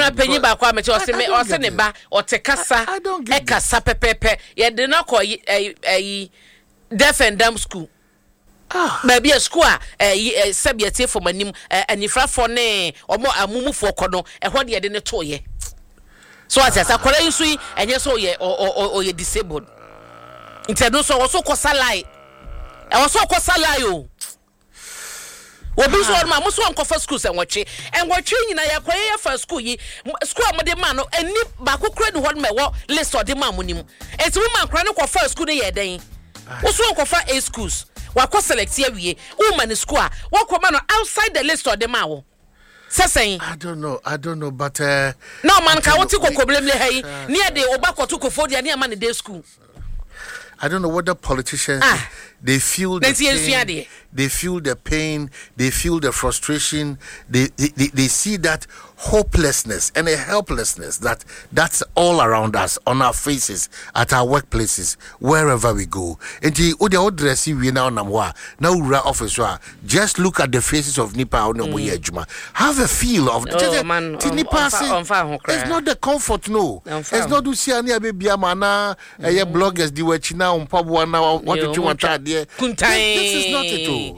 Eno penyi ba kwa meche o se ne ba o te kasa e kasa pepepe ye de na ko deaf and dumb school. Baby a school sebiate for manim anifra for ne omo amumu for kono e ho de ne to ye. So as akwara yusu yi enye so ye o ye disabled. Nti no so so kosalai. E wo so kosalai o. Obi so ma mo so nkofa school se nwotwe. Enwotwe nyina yakwaye ya fa school yi. School amode ma no ani ba kokura ni hon me wo list ode ma monim. Enti wo ma nkra ne kofa school ne ye den. Wo so nkofa A schools. Wako select here we woman school wako man outside the list of the mawo saying I don't know but no man ka woti kokoblem le hey near the obako to kofodia near man day school. I don't know what the politicians they feel the pain, they feel the pain, they feel the frustration, they see that hopelessness and a helplessness that's all around us, on our faces, at our workplaces, wherever we go. And the dress we now office just look at the faces of Nipa have a feel of Nipa. It's not the comfort, no. It's not to see any baby amana bloggers now what do you want there? This is not it all.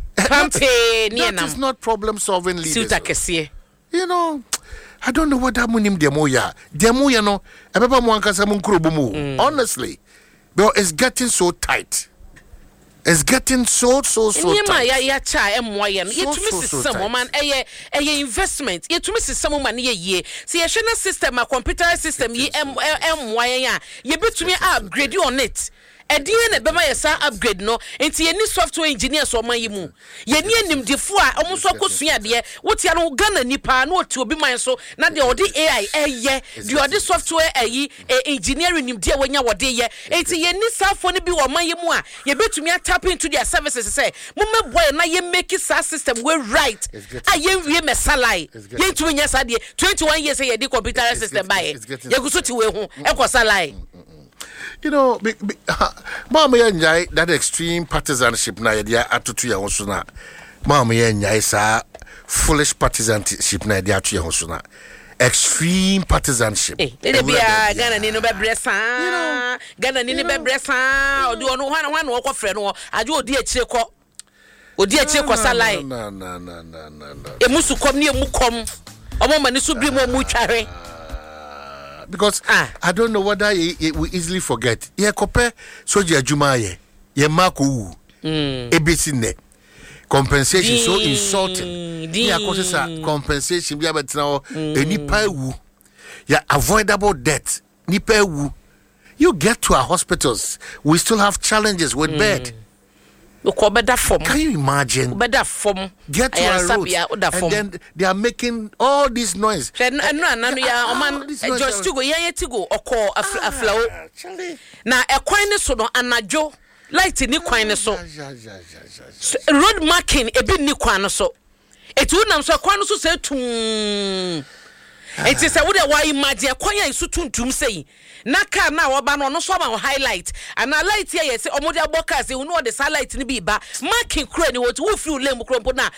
That is not problem solving leaders. You know, I don't know what that munim demoya. Demoya no, ebeba mo ankasa mo nkrobo mu. Honestly, but it's getting so tight. It's getting so tight. Ya cha emwa no. Yetumi system man eye investment. Yetumi system man ye. See ye system a computer system ye emwa ya. Ye betumi upgrade on it. Edie na bema yesa upgrade no enti ye ni software engineer so man yimu ye ni animdefo a omo so akosua de wotia no Ghana nipa na oti obi man so na de odi AI eye de odi software engineering nimde wanya wode ye enti ye ni safo ne bi wo man yimu a ye betumi tap into their services say mumma boy na ye make sa system we right a ye wie mesalai ye ntumi nya sa de 21 years ye di computer system ba ye guso ti we hu ekosalai. You know, Mama Yanjai, that extreme partisanship na idea atutu ya hosuna. Mama Yanjai sa foolish partisanship na idea atu ya hosuna. Extreme partisanship. Ghana ni no bebresa. Ghana ni bebresa. Odi onu hwan wo frɛ no. Ajo odi akire kɔ. Odi akire kɔ salai. No. Emusu kom ni emu kom. Omo mani so bi mu tware. Because I don't know whether we easily forget. Ye kope soja juma ye mako wu. ABC ne. Compensation so insulting. Ye akosesa compensation bi abetina enipa wu. Ya avoidable death. Nipa wu. You get to our hospitals, we still have challenges with bed. Can you imagine? Get to our roads, and then they are making all this noise. Just to go, now a coin so no anajo light ni coin so road marking a bit ni kwan so it wouldn't so kwan so say tum. It is a would why imagine kwanya isu tuntum say na car na oba no so ma highlight and a light here say omo de aboka say unu the light ni bi ba marking kura ni what wo feel lem krompo na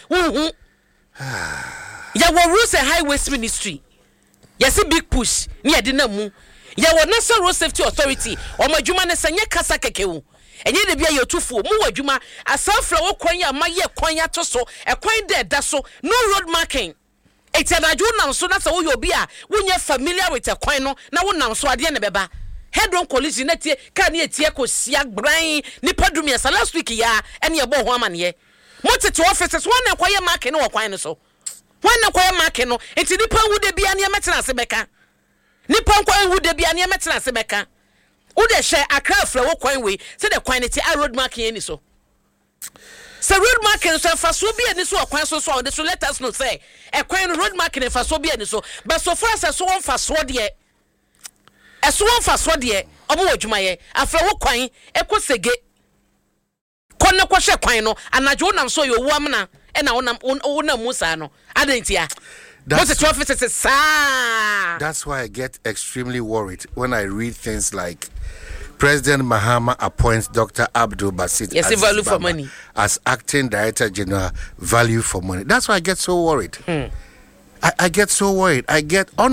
ya wo rules and highways ministry yes big push ni ade na mu ya wo national road safety authority omo adwuma ne sanye kasa kekewu enye de bia yotufo mu wadwuma asafra wo kwanya maye kwanya to so e kwan de da so no road marking. It's a Najuna so that's all you'll be when you're familiar with a coin no one so adian beba. Head on collision net can ye tieko siak brain nipadumia sa last week ya and your boy woman ye. What's it to officers one acquire marking or coin so? One acquire marking no it's nippon would be an yametan sebeka. Nippon coin would be an yametan sebeka. Would they share a crowd flow coin way said the quantity I road marking any so. So road marking so for so be any so kwan so let us know say e kwan road marking for so be any so but so far as so one for so de omo wadwuma ye afra wo kwan e kosege konne ko hwe kwan no anajo nam so yo wamna e na wonam musa no adentia. That's why I get extremely worried when I read things like President Mahama appoints Dr. Abdul Basit Value for Money as acting Director General, Value for Money. That's why I get so worried. I get so worried. I get